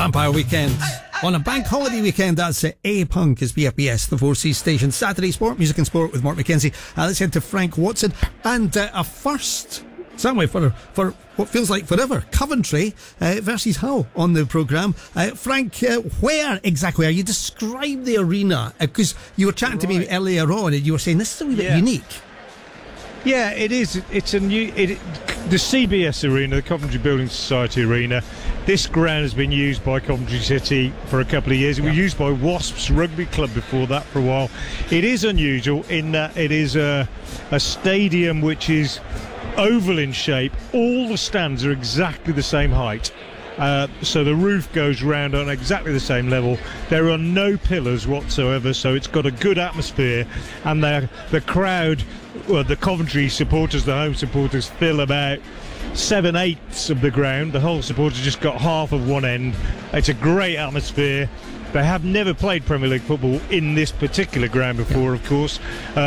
Vampire Weekend. On a bank holiday weekend, that's A-Punk is BFBS, the 4C station. Saturday Sport, Music and Sport with Mark McKenzie. Let's head to Frank Watson. And a first, certainly for what feels like forever, Coventry versus Hull on the programme. Frank, where exactly are you? Describe the arena, because you were chatting to me earlier on and you were saying this is a wee bit unique. Yeah, it is. It's a new... the CBS Arena, the Coventry Building Society Arena, this ground has been used by Coventry City for a couple of years. It was used by Wasps Rugby Club before that for a while. It is unusual in that it is a stadium which is oval in shape. All the stands are exactly the same height. So the roof goes round on exactly the same level. There are no pillars whatsoever, so it's got a good atmosphere. And the crowd, well, the Coventry supporters, the home supporters, fill about 7/8 of the ground. The Hull supporters just got half of one end. It's a great atmosphere. They have never played Premier League football in this particular ground before, of course.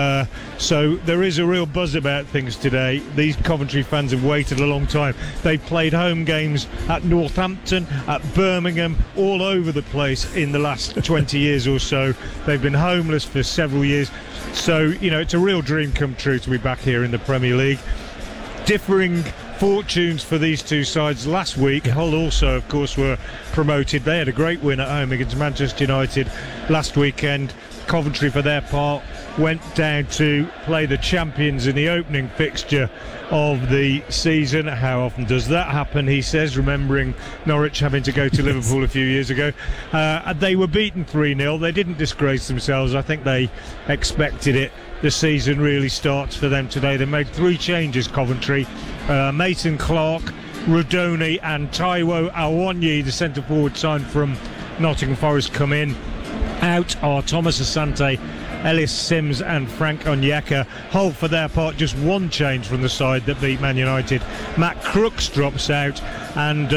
So there is a real buzz about things today. These Coventry fans have waited a long time. They've played home games at Northampton, at Birmingham, all over the place in the last 20 years or so. They've been homeless for several years. So, you know, it's a real dream come true to be back here in the Premier League. Differing fortunes for these two sides last week. Hull also, of course, were promoted. They had a great win at home against Manchester United last weekend. Coventry, for their part, went down to play the champions in the opening fixture of the season. How often does that happen, he says, remembering Norwich having to go to Liverpool a few years ago. And they were beaten 3-0. They didn't disgrace themselves. I think they expected it. The season really starts for them today. They made 3 changes, Coventry. Mason Clark, Rodoni and Taiwo Awonyi, the centre-forward signed from Nottingham Forest, come in. Out are Thomas Asante, Ellis Sims and Frank Onyeka. Hull, for their part, just 1 change from the side that beat Man United. Matt Crooks drops out and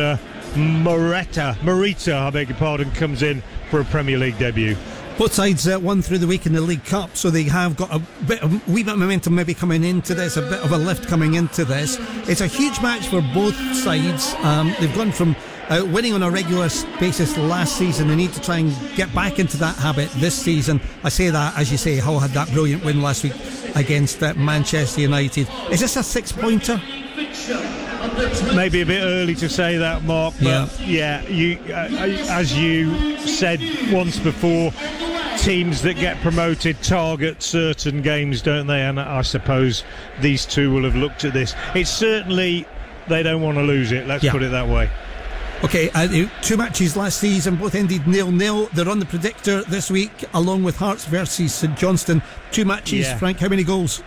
Morita, I beg your pardon, comes in for a Premier League debut. Both sides won through the week in the League Cup, so they have got a wee bit of momentum maybe coming into this, a bit of a lift coming into this. It's a huge match for both sides. They've gone from winning on a regular basis last season. They need to try and get back into that habit this season. I say that, as you say, Hull had that brilliant win last week against Manchester United. Is this a 6-pointer? Maybe a bit early to say that, Mark, but you, as you said once before, teams that get promoted target certain games, don't they? And I suppose these two will have looked at this. It's certainly, they don't want to lose it, let's put it that way. Okay, 2 matches last season, both ended 0-0. They're on the predictor this week, along with Hearts versus St Johnstone. 2 matches, Frank, how many goals?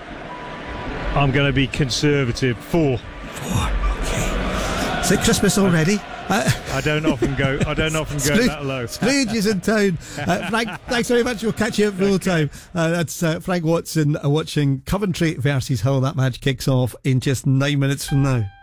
I'm going to be conservative. 4. 4, okay. Is it Christmas already? I don't often go that low. Scrooge in town. Frank, thanks very much. We'll catch you at full time. That's Frank Watson watching Coventry versus Hull. That match kicks off in just 9 minutes from now.